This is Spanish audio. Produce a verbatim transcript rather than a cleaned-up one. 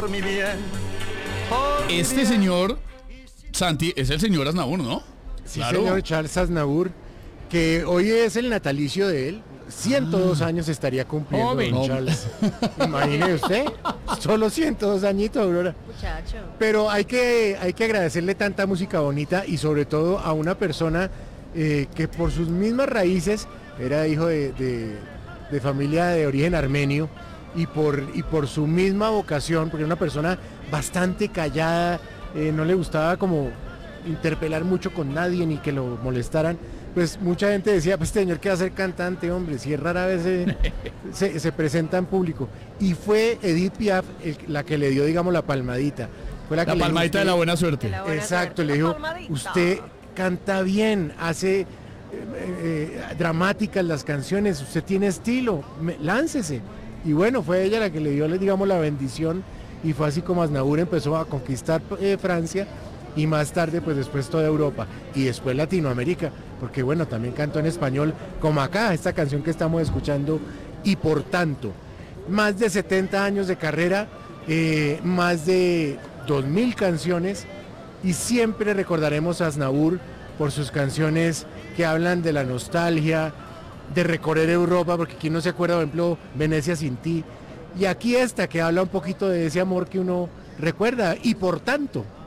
mi bien, por mi Este bien. señor, Santi, es el señor Aznavour, ¿no? Sí, Claro. señor Charles Aznavour, que hoy es el natalicio de él. ciento dos años estaría cumpliendo Joven. don Charles. Imagine usted, solo ciento dos añitos, Aurora. Muchacho. Pero hay que, hay que agradecerle tanta música bonita y sobre todo a una persona eh, que por sus mismas raíces era hijo de, de- de familia de origen armenio y por, y por su misma vocación, porque era una persona bastante callada, eh, no le gustaba como interpelar mucho con nadie ni que lo molestaran. Pues mucha gente decía, pues este señor que va a ser cantante, hombre, si es rara vez se, se- se presenta en público. Y fue Edith Piaf el- la que le dio, digamos, la palmadita. Fue que La le dijo, palmadita de la "Usted- buena suerte. De la buena Exacto, suerte. le La dijo, palmadita. usted canta bien, hace eh, eh, dramáticas las canciones, usted tiene estilo, me- láncese. Y bueno, fue ella la que le dio, digamos, la bendición y fue así como Aznavour empezó a conquistar eh, Francia y más tarde, pues después toda Europa y después Latinoamérica, porque bueno, también cantó en español, como acá, esta canción que estamos escuchando, y por tanto, más de setenta años de carrera, eh, más de dos mil canciones, y siempre recordaremos a Aznavour por sus canciones que hablan de la nostalgia, de recorrer Europa, porque quien no se acuerda, por ejemplo, Venecia sin ti, y aquí esta que habla un poquito de ese amor que uno recuerda, y por tanto.